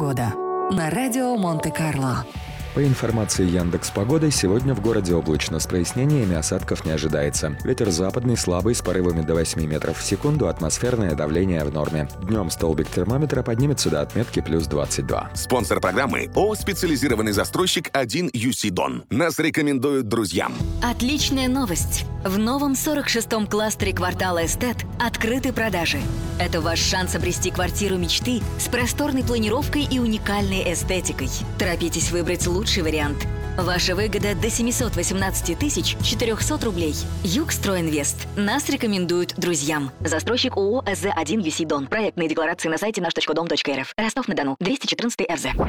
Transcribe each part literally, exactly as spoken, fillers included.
Погода на радио Монте-Карло. По информации Яндекс.Погоды, сегодня в городе облачно, с прояснениями, осадков не ожидается. Ветер западный слабый с порывами до восьми метров в секунду, атмосферное давление в норме. Днем столбик термометра поднимется до отметки плюс двадцать два. Спонсор программы ООО «Специализированный застройщик один ю си Дон». Нас рекомендуют друзьям. Отличная новость! В новом сорок шестом кластере квартала Эстет открыты продажи. Это ваш шанс обрести квартиру мечты с просторной планировкой и уникальной эстетикой. Торопитесь выбрать лучший вариант. Ваша выгода до семьсот восемнадцать тысяч четыреста рублей. Югстройинвест. Нас рекомендуют друзьям. Застройщик ООО эс зэ один ю си Дон. Проектные декларации на сайте наш точка дом точка эр эф. Ростов-на-Дону. двести четырнадцатый эр зэ.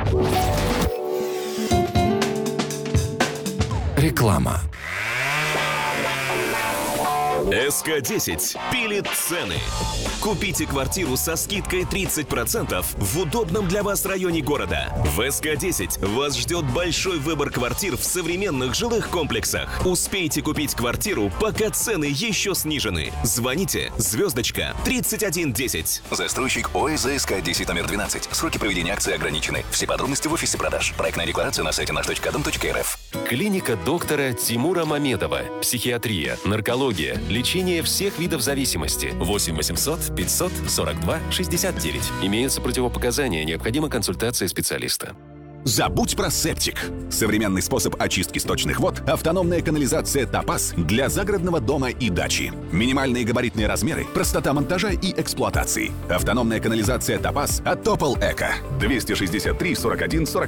Реклама. эс ка десять пилит цены. Купите квартиру со скидкой тридцать процентов в удобном для вас районе города. В эс ка десять вас ждет большой выбор квартир в современных жилых комплексах. Успейте купить квартиру, пока цены еще снижены. Звоните звездочка тридцать один десять. Застройщик ООО эс ка десять номер двенадцать. Сроки проведения акции ограничены. Все подробности в офисе продаж. Проектная декларация на сайте наш точка дом точка эр эф. Клиника доктора Тимура Мамедова. Психиатрия, наркология, лечение всех видов зависимости. восемь восемьсот пятьсот сорок два шестьдесят девять. Имеются противопоказания, необходима консультация специалиста. Забудь про септик. Современный способ очистки сточных вод – автономная канализация «Топаз» для загородного дома и дачи. Минимальные габаритные размеры, простота монтажа и эксплуатации. Автономная канализация «Топаз» от Топол Эко. двести шестьдесят три сорок один сорок